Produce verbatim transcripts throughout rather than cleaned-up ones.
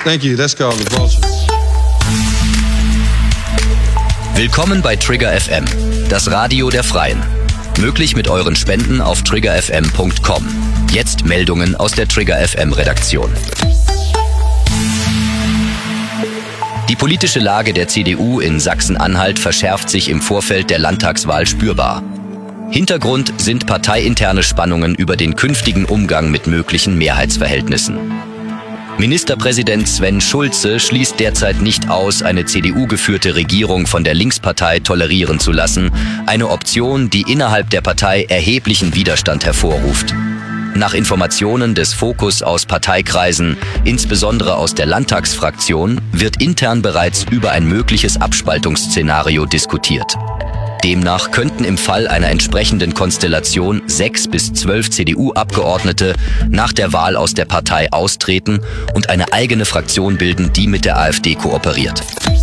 Thank you. That's called the Vulture. Willkommen bei Trigger F M, das Radio der Freien. Möglich mit euren Spenden auf trigger f m punkt com. Jetzt Meldungen aus der Trigger F M Redaktion. Die politische Lage der C D U in Sachsen-Anhalt verschärft sich im Vorfeld der Landtagswahl spürbar. Hintergrund sind parteiinterne Spannungen über den künftigen Umgang mit möglichen Mehrheitsverhältnissen. Ministerpräsident Sven Schulze schließt derzeit nicht aus, eine C D U-geführte Regierung von der Linkspartei tolerieren zu lassen, eine Option, die innerhalb der Partei erheblichen Widerstand hervorruft. Nach Informationen des Fokus aus Parteikreisen, insbesondere aus der Landtagsfraktion, wird intern bereits über ein mögliches Abspaltungsszenario diskutiert. Demnach könnten im Fall einer entsprechenden Konstellation sechs bis zwölf C D U-Abgeordnete nach der Wahl aus der Partei austreten und eine eigene Fraktion bilden, die mit der AfD kooperiert.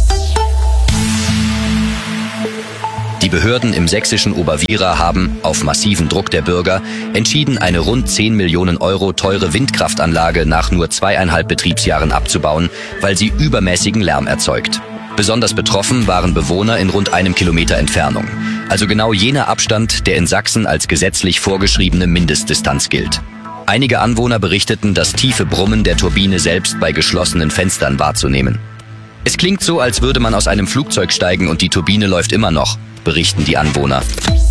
Die Behörden im sächsischen Oberwiera haben, auf massiven Druck der Bürger, entschieden, eine rund zehn Millionen Euro teure Windkraftanlage nach nur zweieinhalb Betriebsjahren abzubauen, weil sie übermäßigen Lärm erzeugt. Besonders betroffen waren Bewohner in rund einem Kilometer Entfernung. Also genau jener Abstand, der in Sachsen als gesetzlich vorgeschriebene Mindestdistanz gilt. Einige Anwohner berichteten, das tiefe Brummen der Turbine selbst bei geschlossenen Fenstern wahrzunehmen. Es klingt so, als würde man aus einem Flugzeug steigen und die Turbine läuft immer noch, berichten die Anwohner.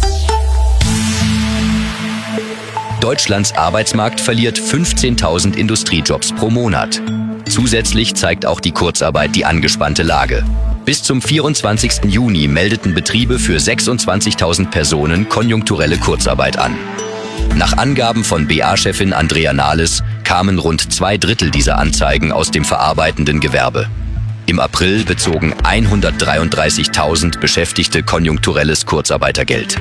Deutschlands Arbeitsmarkt verliert fünfzehntausend Industriejobs pro Monat. Zusätzlich zeigt auch die Kurzarbeit die angespannte Lage. Bis zum vierundzwanzigsten Juni meldeten Betriebe für sechsundzwanzigtausend Personen konjunkturelle Kurzarbeit an. Nach Angaben von B A-Chefin Andrea Nahles kamen rund zwei Drittel dieser Anzeigen aus dem verarbeitenden Gewerbe. Im April bezogen hundertdreiunddreißigtausend Beschäftigte konjunkturelles Kurzarbeitergeld.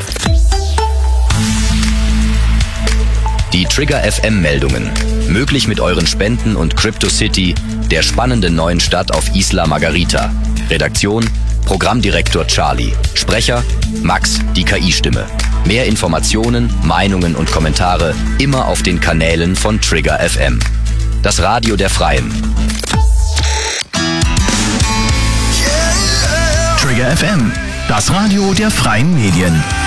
Die Trigger F M-Meldungen. Möglich mit euren Spenden und Crypto City, der spannenden neuen Stadt auf Isla Margarita. Redaktion, Programmdirektor Charlie. Sprecher, Max, die K I-Stimme. Mehr Informationen, Meinungen und Kommentare immer auf den Kanälen von Trigger F M. Das Radio der Freien. Trigger F M, das Radio der Freien Medien.